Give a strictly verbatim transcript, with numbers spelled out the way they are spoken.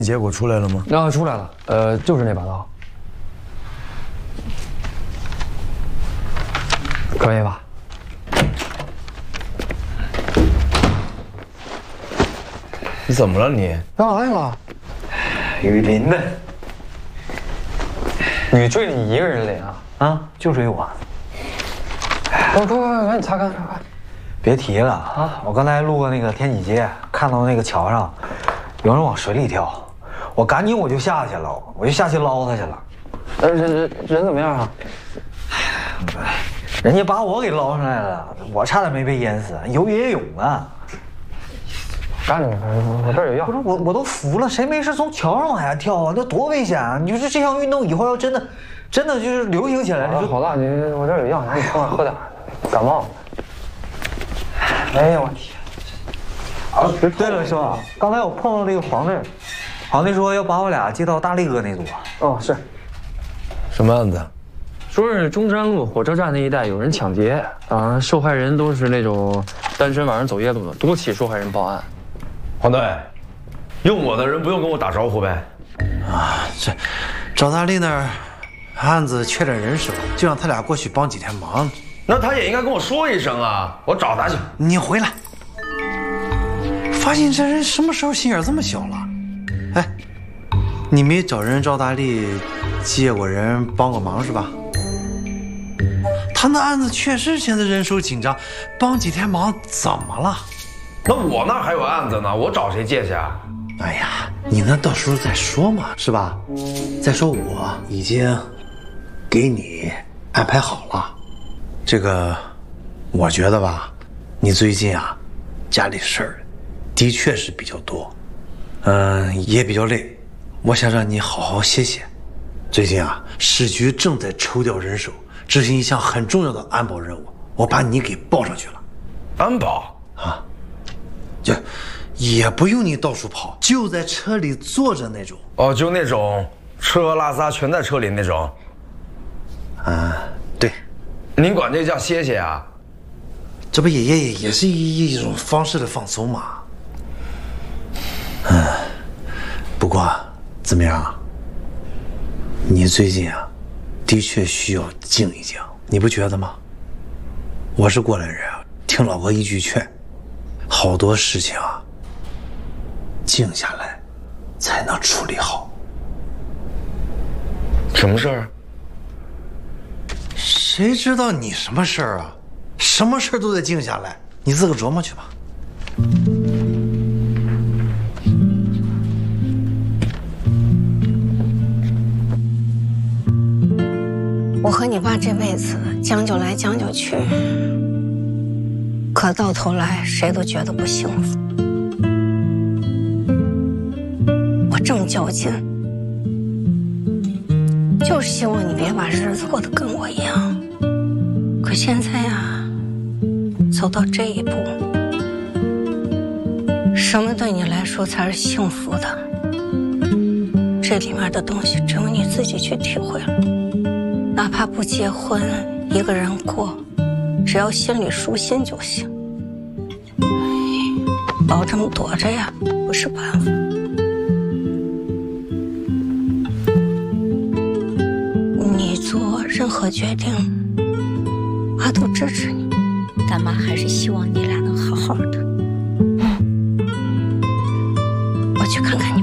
结果出来了吗？ 啊，出来了，呃，就是那把刀，可以吧？ 你怎么了你？ 干啥去了？雨淋的。雨追你一个人淋啊？ 啊，就追我。 快快快，赶紧擦干擦干！ 别提了啊！我刚才路过那个天启街，看到那个桥上有人往水里跳，我赶紧我就下去了，我就下去捞他去了。 呃，人人人怎么样啊？ 人家把我给捞上来了，我差点没被淹死，游野泳啊！ 赶紧，我这儿有药。 不是我，我都服了，谁没事从桥上往下跳啊？那多危险啊！你说这项运动以后要真的，真的就是流行起来了， 好了，你我这儿有药，你快喝点，感冒。哎呀，我天！ 啊，对了，师傅，刚才我碰到这个皇队，皇队说要把我俩接到大力哥那组。 哦，是。 什么案子？ 说是中山路火车站那一带有人抢劫，啊，受害人都是那种单身晚上走夜路的，多起受害人报案。 黄队，用我的人不用跟我打招呼呗？ 啊，这赵大力那儿案子缺点人手，就让他俩过去帮几天忙。 那他也应该跟我说一声啊，我找他去。 你回来，发现这人什么时候心眼这么小了？哎，你没找人赵大力借过人帮过忙是吧？他那案子确实现在人手紧张，帮几天忙怎么了？ 那我那还有案子呢，我找谁借去啊？ 哎呀，你那到时候再说嘛，是吧？再说我已经给你安排好了。这个，我觉得吧，你最近啊，家里事儿的确是比较多，嗯，也比较累。我想让你好好歇歇。最近啊，市局正在抽调人手，执行一项很重要的安保任务，我把你给报上去了。 安保啊，就也不用你到处跑，就在车里坐着那种。 哦，就那种吃喝拉撒全在车里那种。 啊，对。 您管这叫歇歇啊？ 这不也也也是一一种方式的放松嘛。嗯，不过怎么样？你最近啊，的确需要静一静，你不觉得吗？我是过来人啊，听老哥一句劝，好多事情啊，静下来才能处理好。 什么事儿？ 谁知道你什么事儿啊？什么事儿都得静下来，你自个琢磨去吧。 我和你爸这辈子将就来将就去，可到头来谁都觉得不幸福。我这么较劲，就是希望你别把日子过得跟我一样。可现在呀，走到这一步，什么对你来说才是幸福的？这里面的东西只有你自己去体会了。哪怕不结婚，一个人过，只要心里舒心就行。老这么躲着呀，不是办法。你做任何决定，妈都支持你， 但妈还是希望你俩能好好的。 我去看看你。